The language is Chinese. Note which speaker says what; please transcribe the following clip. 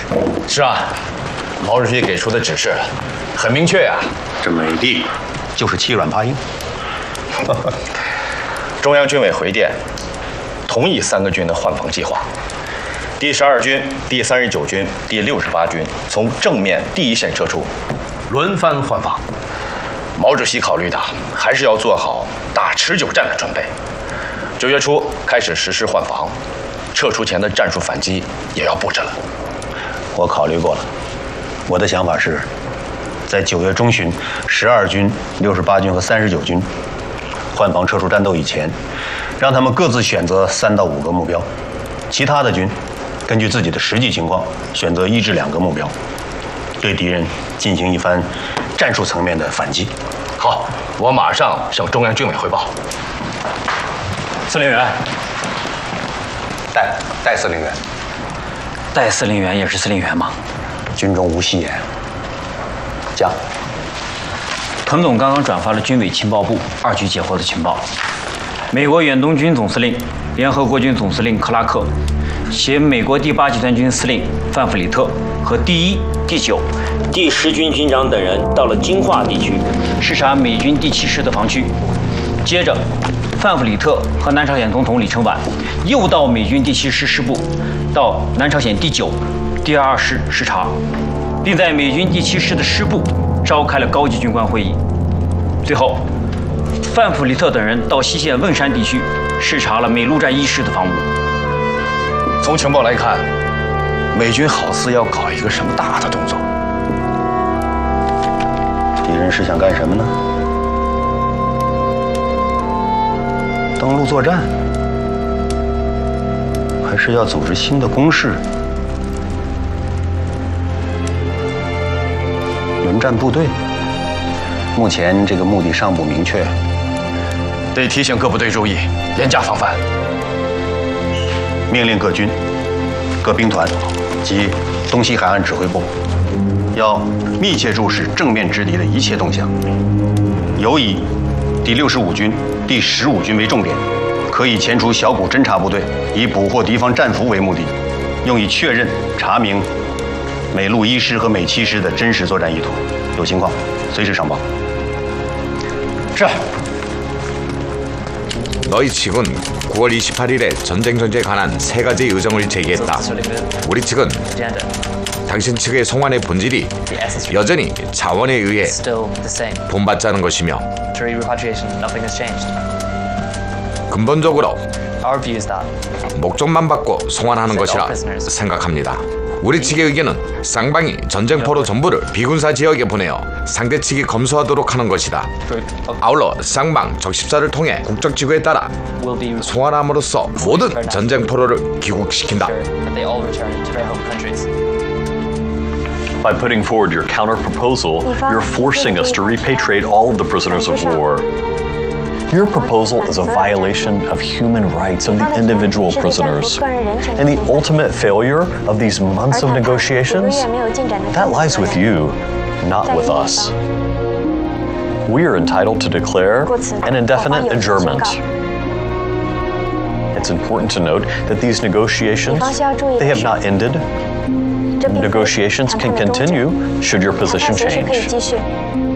Speaker 1: 是啊，毛主席给出的指示很明确呀。
Speaker 2: 这美帝就是欺软怕硬。
Speaker 1: 中央军委回电，同意3个军的换防计划。第12军、第39军、第68军从正面第一线撤出，轮番换防。毛主席考虑的还是要做好打持久战的准备。9月初开始实施换防，撤出前的战术反击也要布置了。
Speaker 2: 我考虑过了，我的想法是，在9月中旬，12军、68军和39军换防撤出战斗以前，让他们各自选择3到5个目标，其他的军根据自己的实际情况选择1至2个目标，对敌人进行一番战术层面的反击。
Speaker 1: 好，我马上向中央军委汇报。司令员，
Speaker 2: 代司令员，
Speaker 3: 代司令员也是司令员吗？
Speaker 2: 军中无戏言。讲。
Speaker 3: 滕总刚刚转发了军委情报部2局截获的情报，美国远东军总司令、联合国军总司令克拉克携美国第8集团军司令范弗里特和第1、第9、第10军军长等人到了金化地区视察美军第7师的防区。接着，范弗里特和南朝鲜总统李承晚又到美军第7师师部，到南朝鲜第9、第2师视察，并在美军第7师的师部召开了高级军官会议。最后，范弗里特等人到西线汶山地区视察了美陆战1师的防务。
Speaker 1: 从情报来看，美军好似要搞一个什么大的动作。
Speaker 2: 敌人是想干什么呢？登陆作战，还是要组织新的攻势？轮战部队，目前这个目的尚不明确，
Speaker 1: 得提醒各部队注意，严加防范。
Speaker 2: 命令各军、各兵团及东西海岸指挥部，要密切注视正面之敌的一切动向，尤以第65军、第15军为重点，可以前出小股侦察部队，以捕获敌方战俘为目的，用以确认、查明美陆1师和美7师的真实作战意图。有情况随时上报。
Speaker 1: 是。
Speaker 4: 너희 측은 9월 28일에 전쟁 전제에 관한 3가지 의정을 제기했다. 우리 측은 당신 측의 송환의 본질이 여전히 자원에 의해 본받자는 것이며 근본적으로 목적만 받고 송환하는 것이라 생각합니다. 우리 측의 의견은 쌍방이 전쟁포로 전부를 비군사 지역에 보내어 상대 측이 검수하도록 하는 것이다. 아울러 쌍방 적십사를 통해 국적지구에 따라 송환함으로써 모든 전쟁포로를 귀국시킨다.
Speaker 5: By putting forward your counter-proposal, you're forcing us to repatriate all of the prisoners of war. Your proposal is a violation of human rights of the individual prisoners. And the ultimate failure of these months of negotiations, that lies with you, not with us. We are entitled to declare an indefinite adjournment. It's important to note that these negotiations, they have not ended. Negotiations can continue should your position change.